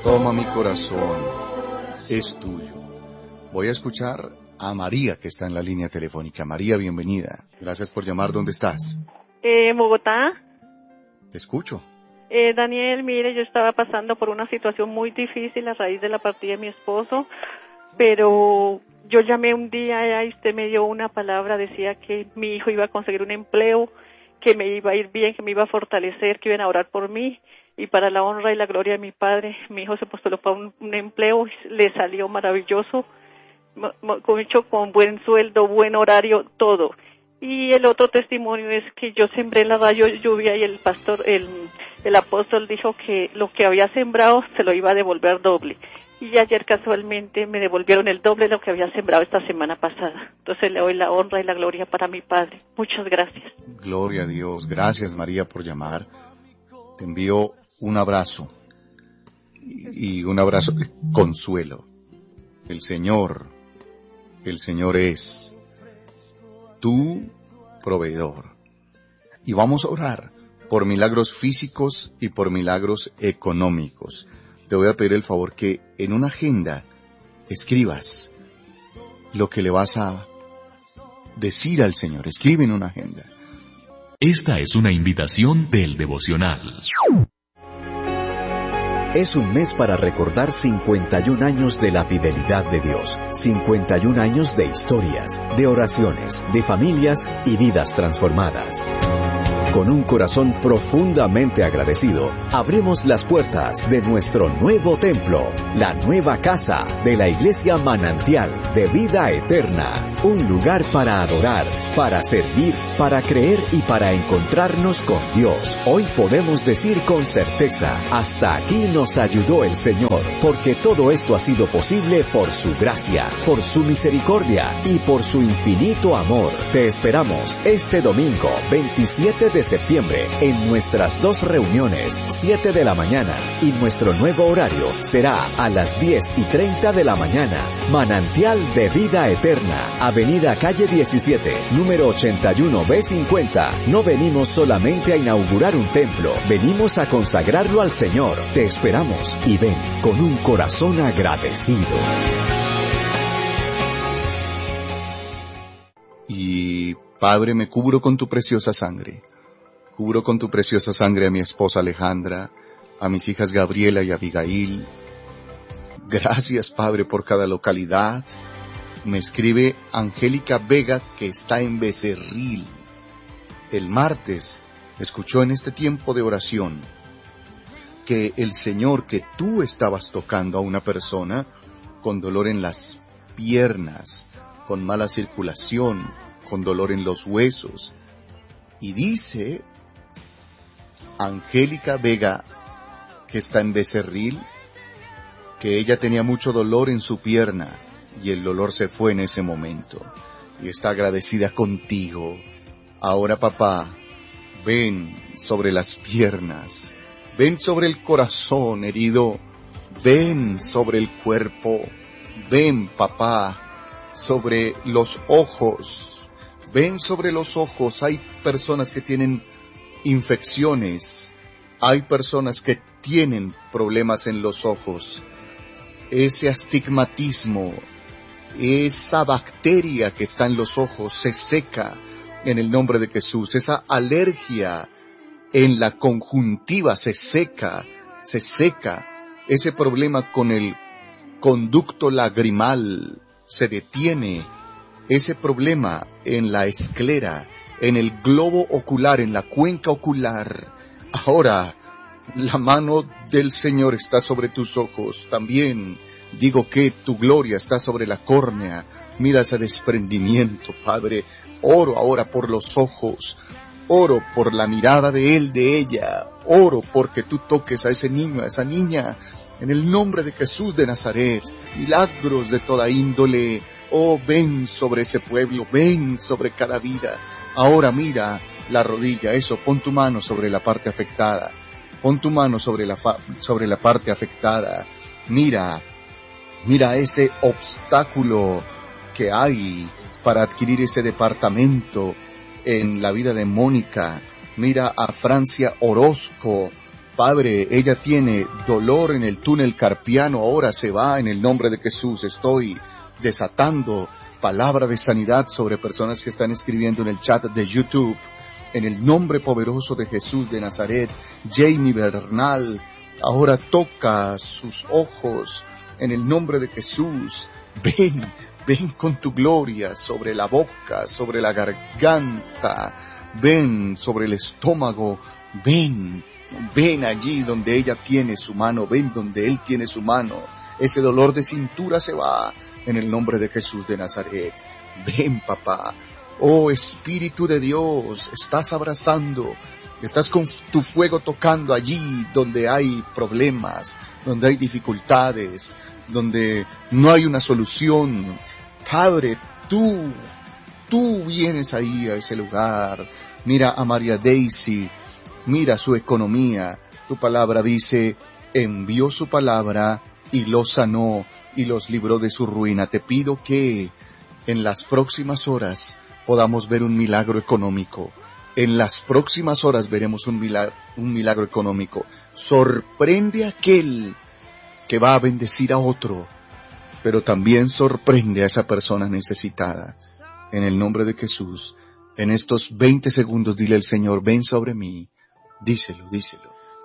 Toma mi corazón, es tuyo. Voy a escuchar a María, que está en la línea telefónica. María, bienvenida. Gracias por llamar. ¿Dónde estás? Bogotá. Te escucho. Daniel, mire, yo estaba pasando por una situación muy difícil a raíz de la partida de mi esposo, pero yo llamé un día y usted me dio una palabra, decía que mi hijo iba a conseguir un empleo, que me iba a ir bien, que me iba a fortalecer, que iban a orar por mí, y para la honra y la gloria de mi padre, mi hijo se postuló para un empleo, le salió maravilloso, con buen sueldo, buen horario, todo. Y el otro testimonio es que yo sembré la radio lluvia y el pastor, el apóstol dijo que lo que había sembrado se lo iba a devolver doble. Y ayer casualmente me devolvieron el doble de lo que había sembrado esta semana pasada. Entonces le doy la honra y la gloria para mi padre. Muchas gracias. Gloria a Dios. Gracias, María, por llamar. Te envío un abrazo y un abrazo de consuelo. El Señor es tu proveedor. Y vamos a orar por milagros físicos y por milagros económicos. Te voy a pedir el favor que en una agenda escribas lo que le vas a decir al Señor. Escribe en una agenda. Esta es una invitación del devocional. Es un mes para recordar 51 años de la fidelidad de Dios, 51 años de historias, de oraciones, de familias y vidas transformadas. Con un corazón profundamente agradecido, abrimos las puertas de nuestro nuevo templo, la nueva casa de la Iglesia Manantial de Vida Eterna. Un lugar para adorar, para servir, para creer y para encontrarnos con Dios. Hoy podemos decir con certeza, hasta aquí nos ayudó el Señor, porque todo esto ha sido posible por su gracia, por su misericordia y por su infinito amor. Te esperamos este domingo, 27 de septiembre, en nuestras dos reuniones, 7 de la mañana, y nuestro nuevo horario será a las 10:30 de la mañana. Manantial de Vida Eterna, Avenida Calle 17, número 81B50. No venimos solamente a inaugurar un templo, venimos a consagrarlo al Señor. Te esperamos y ven con un corazón agradecido. Y Padre, me cubro con tu preciosa sangre. Cubro con tu preciosa sangre a mi esposa Alejandra, a mis hijas Gabriela y Abigail. Gracias, Padre, por cada localidad. Me escribe Angélica Vega, que está en Becerril. El martes escuchó en este tiempo de oración que el Señor, que tú estabas tocando a una persona con dolor en las piernas, con mala circulación, con dolor en los huesos. Y dice Angélica Vega, que está en Becerril, que ella tenía mucho dolor en su pierna y el dolor se fue en ese momento. Y está agradecida contigo. Ahora, papá, ven sobre las piernas, ven sobre el corazón herido, ven sobre el cuerpo, ven, papá, sobre los ojos, ven sobre los ojos. Hay personas que tienen infecciones, hay personas que tienen problemas en los ojos. Ese astigmatismo, esa bacteria que está en los ojos se seca en el nombre de Jesús. Esa alergia en la conjuntiva se seca. Ese problema con el conducto lagrimal se detiene. Ese problema en la esclera, en el globo ocular, en la cuenca ocular. Ahora, la mano del Señor está sobre tus ojos. También digo que tu gloria está sobre la córnea. Mira ese desprendimiento, Padre. Oro ahora por los ojos. Oro por la mirada de él, de ella. Oro porque tú toques a ese niño, a esa niña. En el nombre de Jesús de Nazaret. Milagros de toda índole. Oh, ven sobre ese pueblo. Ven sobre cada vida. Ahora mira la rodilla. Eso, pon tu mano sobre la parte afectada. Pon tu mano sobre la parte afectada. Mira ese obstáculo que hay para adquirir ese departamento en la vida de Mónica. Mira a Francia Orozco, Padre, ella tiene dolor en el túnel carpiano, ahora se va en el nombre de Jesús. Estoy desatando palabra de sanidad sobre personas que están escribiendo en el chat de YouTube. En el nombre poderoso de Jesús de Nazaret, Jamie Bernal, ahora toca sus ojos en el nombre de Jesús. Ven con tu gloria sobre la boca, sobre la garganta, ven sobre el estómago, ven allí donde ella tiene su mano, ven donde él tiene su mano. Ese dolor de cintura se va en el nombre de Jesús de Nazaret. Ven, papá. Oh, Espíritu de Dios, estás abrazando, estás con tu fuego tocando allí donde hay problemas, donde hay dificultades, donde no hay una solución. Padre, tú vienes ahí a ese lugar. Mira a María Daisy, mira su economía. Tu palabra dice, envió su palabra y los sanó y los libró de su ruina. Te pido que en las próximas horas podamos ver un milagro económico. En las próximas horas veremos un milagro económico. Sorprende a aquel que va a bendecir a otro, pero también sorprende a esa persona necesitada. En el nombre de Jesús, en estos 20 segundos dile al Señor, ven sobre mí. Díselo.